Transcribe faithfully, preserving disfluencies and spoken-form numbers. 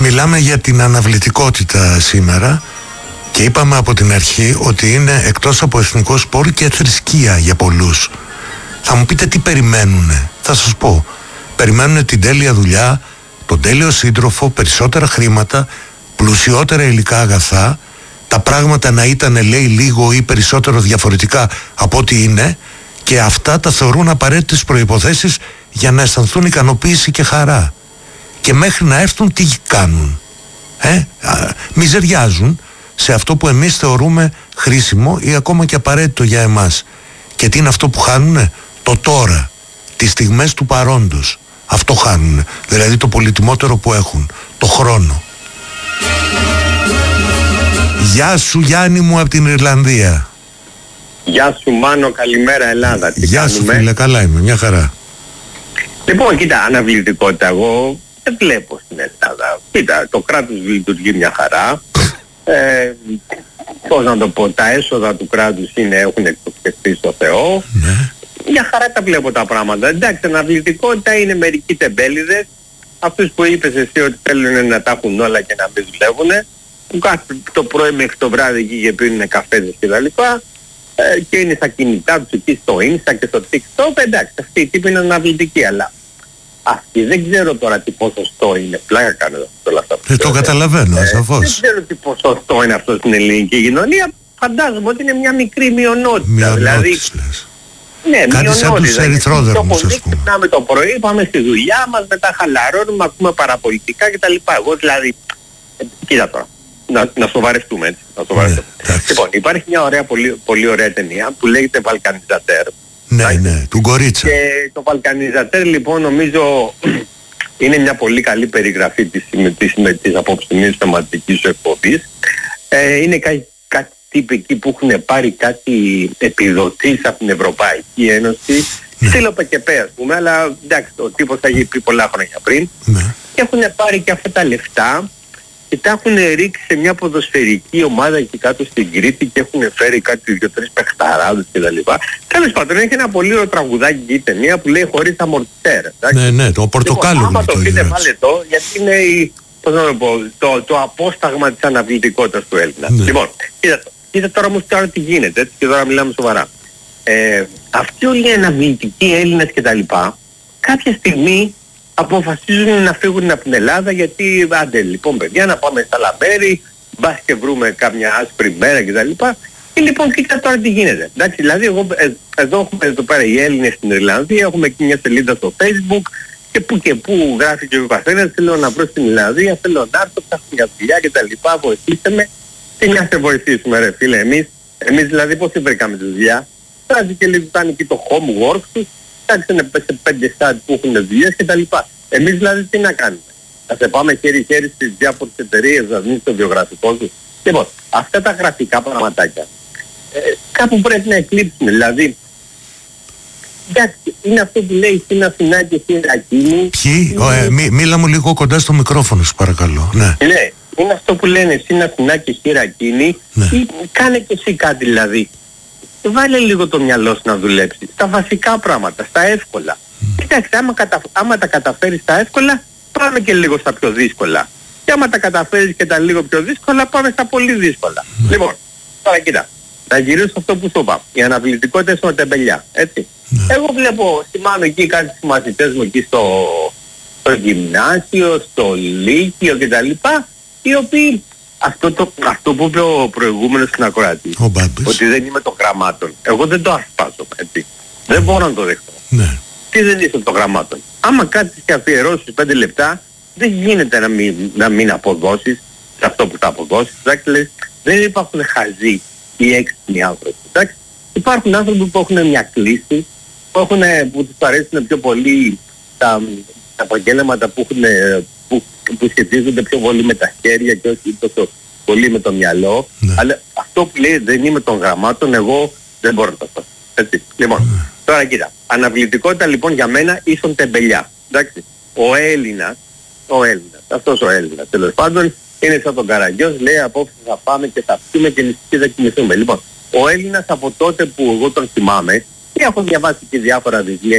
Μιλάμε για την αναβλητικότητα σήμερα και είπαμε από την αρχή ότι είναι εκτός από εθνικό σπορ και θρησκεία για πολλούς. Θα μου πείτε τι περιμένουνε. Θα σας πω. Περιμένουνε την τέλεια δουλειά, τον τέλειο σύντροφο, περισσότερα χρήματα, πλουσιότερα υλικά αγαθά, τα πράγματα να ήταν, λέει, λίγο ή περισσότερο διαφορετικά από ό,τι είναι, και αυτά τα θεωρούν απαραίτητες προϋποθέσεις για να αισθανθούν ικανοποίηση και χαρά. Και μέχρι να έρθουν τι κάνουν? Ε, α, μιζεριάζουν σε αυτό που εμείς θεωρούμε χρήσιμο ή ακόμα και απαραίτητο για εμάς. Και τι είναι αυτό που χάνουνε? Το τώρα, τις στιγμές του παρόντος. Αυτό χάνουνε, δηλαδή το πολυτιμότερο που έχουν, το χρόνο. Γεια σου Γιάννη μου από την Ιρλανδία. Γεια σου Μάνο, καλημέρα Ελλάδα. Τι Γεια κάνουμε? σου φίλε, καλά είμαι, μια χαρά. Λοιπόν, κοίτα, αναβλητικότητα εγώ δεν βλέπω στην Ελλάδα. Κοίτα, το κράτος λειτουργεί μια χαρά. Ε, πώς να το πω, τα έσοδα του κράτους είναι, έχουν εκτοξευτεί στο Θεό. Ναι. Μια χαρά τα βλέπω τα πράγματα. Εντάξει, αναβλητικότητα είναι μερικοί τεμπέληδες. Αυτούς που είπες εσύ ότι θέλουν να τα έχουν όλα και να μην δουλεύουν, που κάθε το πρωί μέχρι το βράδυ εκεί και πίνουν καφέδες και τα λοιπά, ε, και είναι στα κινητά τους εκεί στο Insta και στο TikTok. Εντάξει, αυτή η τύπη είναι αναβλητική, αλλά αυτή δεν ξέρω τώρα τι ποσοστό είναι. Πλάκα κάνω όλα αυτά. Ε, το καταλαβαίνω, ε, σαφώς. Δεν ξέρω τι ποσοστό είναι αυτό στην ελληνική κοινωνία. Φαντάζομαι ότι είναι μια μικρή μειονότητα. Μειονότητες, δηλαδή, λες. ναι, κάτι σαν τους ερυθρόδερμους, ας πούμε. Ξυπνάμε το πρωί, πάμε στη δουλειά μας, μετά χαλαρώνουμε, ακούμε παραπολιτικά κτλ. Εγώ δηλαδή, ε, κοίτα τώρα, να, να σοβαρευτούμε έτσι. Να σοβαρευτούμε. Ναι, λοιπόν, υπάρχει μια ωραία, πολύ, πολύ ωραία ταινία που λέγεται Βαλκανιζατέρ. Ναι, εντάξει, ναι, του Γκορίτσα. Και το Βαλκανιζατέρ λοιπόν νομίζω είναι μια πολύ καλή περιγραφή της, της, της απόψινής θεματικής εκπομπής. Ε, είναι κάτι τύποι εκεί που έχουν πάρει κάτι επιδοτήσεις από την Ευρωπαϊκή Ένωση, ναι. Στείλω πεκεπέ ας πούμε, αλλά εντάξει, ο τύπος θα έχει πει πολλά χρόνια πριν, ναι. Και έχουν πάρει και αυτά τα λεφτά και τα έχουν ρίξει σε μια ποδοσφαιρική ομάδα εκεί κάτω στην Κρήτη και έχουν φέρει κάτι δύο-τρεις παιχταράδες και τα λοιπά. Τέλος πάντων, έχει ένα πολύ ωραίο τραγουδάκι η ταινία που λέει χωρίς αμορτισέρ. Ναι, ναι, το πορτοκάλο. Λοιπόν, άμα το πείτε βάλε το, γιατί είναι η, πώς να το, πω, το, το απόσταγμα της αναβλητικότητας του Έλληνα. Ναι. Λοιπόν, κοίτα το. Κοίτα τώρα όμως τώρα τι γίνεται, έτσι, και τώρα μιλάμε σοβαρά. Ε, αυτοί όλοι οι αναβλητικοί Έλληνες και τα λοιπά, κάποια στιγμή αποφασίζουν να φύγουν από την Ελλάδα γιατί άντε λοιπόν παιδιά να πάμε στα Λαμπέρι, μπας και βρούμε κάμια άσπρη μέρα και τα λοιπά. Και λοιπόν κοίτα τώρα τι γίνεται. Εντάξει, δηλαδή εγώ, ε, εδώ έχουμε εδώ πέρα οι Έλληνες στην Ιρλανδία, έχουμε εκεί μια σελίδα στο Facebook και που και που γράφει και ο καθένας, θέλω να βρω στην Ιρλανδία, θέλω να έρθω, ψάχνω για δουλειά και τα λοιπά, βοηθήστε με. Τι να σε βοηθήσουμε ρε φίλε, εμείς, εμείς δηλαδή πώς βρήκαμε τη δουλειά. Φράζει και λίγο φτάνει και το homework τους, φτιάξανε σε πέντε site που έχουν δουλειές και τα λοιπά. Εμείς δηλαδή τι να κάνουμε? Θα σε πάμε χέρι-χέρι στις διάφορες εταιρείες να δίνεις το βιογραφικό τους. Λοιπόν, αυτά τα γραφικά πραγματάκια ε, κάπου πρέπει να εκλείψουν. Δηλαδή, εντάξει, είναι αυτό που λέει στην Αθηνά και στην Ρακίνη. Ποιοι, ε, μί, μίλα μου λίγο κοντά στο μικρόφωνο σου παρακαλώ. Ναι. Ναι. Είναι αυτό που λένε στην Αθηνά και χειρακίνη, ναι. Ή κάνε και εσύ κάτι δηλαδή. Βάλε λίγο το μυαλό σου να δουλέψει. Στα βασικά πράγματα, στα εύκολα. Mm. Κοιτάξτε, άμα, κατα... άμα τα καταφέρεις στα εύκολα, πάμε και λίγο στα πιο δύσκολα. Και άμα τα καταφέρεις και τα λίγο πιο δύσκολα, πάμε στα πολύ δύσκολα. Mm. Λοιπόν, τώρα κοίτα, να γυρίσω αυτό που σου είπα. Η αναβλητικότητα είναι στο τεμπελιά, έτσι. Mm. Εγώ βλέπω, θυμάμαι εκεί κάτι στους μαθητές μου εκεί στο, στο γυμνάσιο, στο λύκειο κτλ. Οι οποίοι, αυτό, το, αυτό που είπε ο προηγούμενος στην ακροατή, ότι δεν είμαι των γραμμάτων, εγώ δεν το ασπάζω, έτσι. Δεν μπορώ να το δεχτώ. Ναι. Τι δεν είσαι των γραμμάτων? Άμα κάτσεις και αφιερώσεις πέντε λεπτά, δεν γίνεται να μην, να μην αποδώσεις σε αυτό που θα αποδώσεις. Εντάξει, δεν υπάρχουν χαζοί ή έξυπνοι άνθρωποι. Εντάξει. Υπάρχουν άνθρωποι που έχουν μια κλίση, που, έχουν, που τους αρέσουν πιο πολύ τα, τα επαγγέλματα που έχουν... Που, που σχετίζονται πιο πολύ με τα χέρια και όχι τόσο πολύ με το μυαλό. Ναι. Αλλά αυτό που λέει δεν είμαι των γραμμάτων, εγώ δεν μπορώ να το πω. Έτσι. Λοιπόν, ναι. Τώρα κοίτα. Αναβλητικότητα λοιπόν για μένα ίσον τεμπελιά. Εντάξει. Ο Έλληνας, ο Έλληνας, αυτός ο Έλληνας τέλος πάντων είναι σαν τον Καραγκιός, λέει απόψε θα πάμε και θα πιούμε και νηστική θα κοιμηθούμε. Λοιπόν, ο Έλληνας από τότε που εγώ τον θυμάμαι, και έχω διαβάσει και διάφορα βιβλία